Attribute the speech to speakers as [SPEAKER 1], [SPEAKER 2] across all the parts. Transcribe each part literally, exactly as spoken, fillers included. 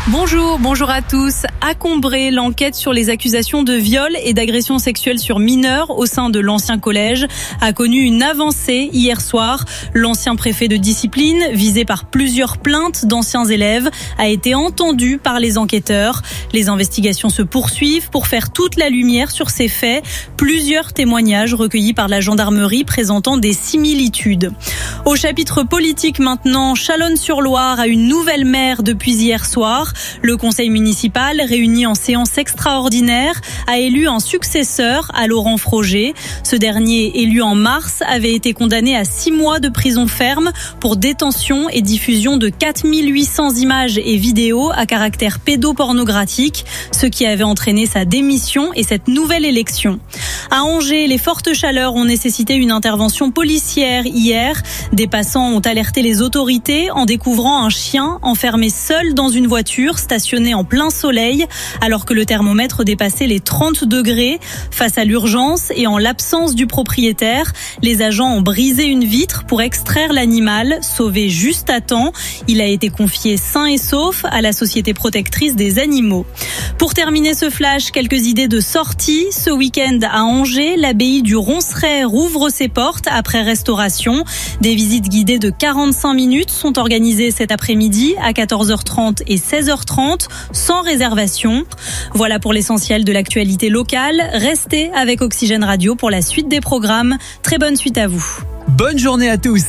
[SPEAKER 1] Bonjour, bonjour à tous. À Combray, l'enquête sur les accusations de viol et d'agression sexuelle sur mineurs au sein de l'ancien collège a connu une avancée hier soir. L'ancien préfet de discipline, visé par plusieurs plaintes d'anciens élèves, a été entendu par les enquêteurs. Les investigations se poursuivent pour faire toute la lumière sur ces faits. Plusieurs témoignages recueillis par la gendarmerie présentant des similitudes. Au chapitre politique maintenant, Chalonnes-sur-Loire a une nouvelle maire depuis hier soir. Le conseil municipal, réuni en séance extraordinaire, a élu un successeur à Laurent Froger. Ce dernier, élu en mars, avait été condamné à six mois de prison ferme pour détention et diffusion de quatre mille huit cents images et vidéos à caractère pédopornographique, ce qui avait entraîné sa démission et cette nouvelle élection. À Angers, les fortes chaleurs ont nécessité une intervention policière hier. Des passants ont alerté les autorités en découvrant un chien enfermé seul dans une voiture stationnée en plein soleil alors que le thermomètre dépassait les trente degrés. Face à l'urgence et en l'absence du propriétaire, les agents ont brisé une vitre pour extraire l'animal, sauvé juste à temps. Il a été confié sain et sauf à la Société protectrice des animaux. Pour terminer ce flash, quelques idées de sortie. Ce week-end à Angers, l'abbaye du Ronceret rouvre ses portes après restauration. Des visites guidées de quarante-cinq minutes sont organisées cet après-midi à quatorze heures trente et seize heures trente sans réservation. Voilà pour l'essentiel de l'actualité locale. Restez avec Oxygène Radio pour la suite des programmes. Très bonne suite à vous.
[SPEAKER 2] Bonne journée à tous.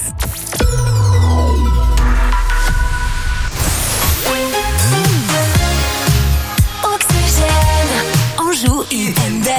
[SPEAKER 3] Oxygène, Anjou,